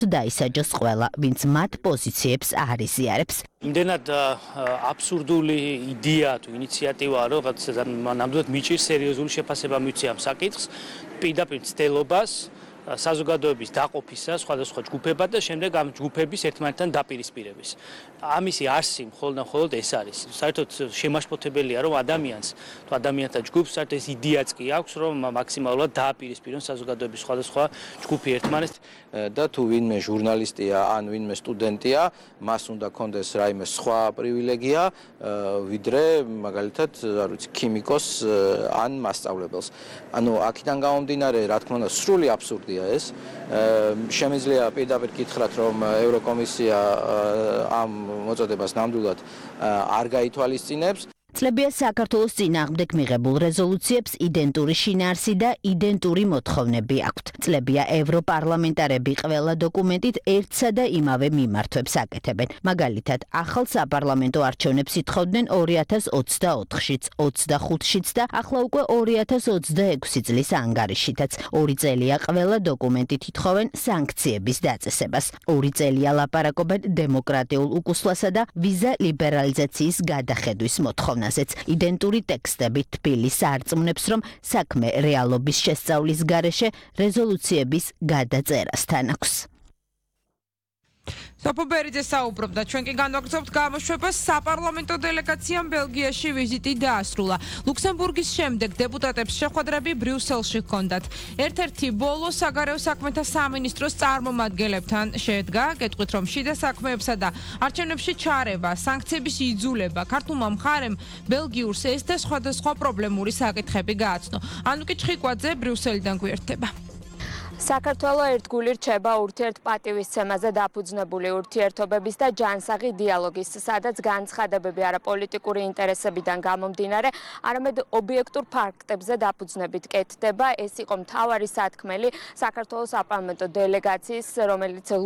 დაისაჯოს ყველა, ვინც მათ პოზიციებს არ იზიარებს. იმდენად აბსურდული იდეა თუ ინიციატივაა, რომ ნამდვილად მიჭირს სერიოზული შეფასება მივცე ამ საკითხს, პირდაპირ ცდელობას, საზოგადოების დაყოფისა სხვადასხვა ჯგუფებად და შემდეგ ამ ჯგუფების ერთმანეთთან დაპირისპირების. ამისი არსი მხოლოდ ეს არის. საერთოდ შემაშფოთებელია, რომ ადამიანს თუ ადამიანთა ჯგუფს საერთოდ ეს იდეაც კი აქვს, რომ მაქსიმალურად დააპირისპირონ საზოგადოების სხვადასხვა ჯგუფი ერთმანეთს. და თუ ვინმე ჟურნალისტია ან ვინმე სტუდენტია, მას უნდა კონდეს რაიმე სხვა პრივილეგია, ვიდრე მაგალითად, არ ვიცი, ქიმიკოს ან მასწავლებელს. ანუ აქედან გამომდინარე, რა თქმა უნდა, სრული აბსურდია ეს. შემიძლია პირდაპირ გითხრათ, რომ ევროკომისია ამ მოწოდებას ნამდვილად არ გაითვალისწინებს. წლებია საქართველოს წინააღმდეგ მიღებულ რეზოლუციებს იდენტური შინაარსი და იდენტური მოთხოვნები აქვთ. წლებია ევროპარლამენტარები ყველა დოკუმენტით ერთსა და იმავე მიმართვებს აკეთებენ. მაგალითად, ახალ საპარლამენტო არჩევნებს ითხოვდნენ 2024-შიც, 25-შიც და ახლა უკვე 2026 წლის ანგარიშითაც. 2 წელია ყველა დოკუმენტით ითხოვენ სანქციების დაწესებას. 2 წელია ლაპარაკობენ დემოკრატიულ უკუსლასა და ვიზა ლიბერალიზაციის გადახედვის მოთხოვნას. იდენტური ტექსტები თბილისს არწმუნებს, რომ საქმე რეალობის შესწავლის გარეშე რეზოლუციების გადაწერასთან აქვს. სოფო ბერიძე საუბრობდა, ჩვენ კი განვაგრძობთ გამოშვებას. საპარლამენტო დელეგაციამ ბელგიაში ვიზიტი დაასრულა. ლუქსემბურგის შემდეგ დეპუტატებს შეხვედრები ბრიუსელში ჰქონდათ. ერთ-ერთი ბოლო საგარეო საქმეთა სამინისტროს წარმომადგენლებთან შედგა, გეტყვით, რომ შიდა საქმეებსა და არჩევნებში ჩარევა, სანქციების იძულება ქართულმა მხარემ ბელგიურს ეს და სხვადასხვა პრობლემური საკითხები გააცნო. ანუკი ჩხიკვაძე ბრიუსელიდან გვერდება. საქართველო ერთგული რჩება ურთიერთპატივისცემაზე დაფუძნებული ურთიერთობების და ჯანსაღი დიალოგის, სადაც განცხადებები არა პოლიტიკური ინტერესებიდან გამომდინარე, არამედ ობიექტურ ფაქტებზე დაფუძნებით კეთდება. ეს იყო მთავარი სათქმელი საქართველოს საპარლამენტო დელეგაციის, რომელიც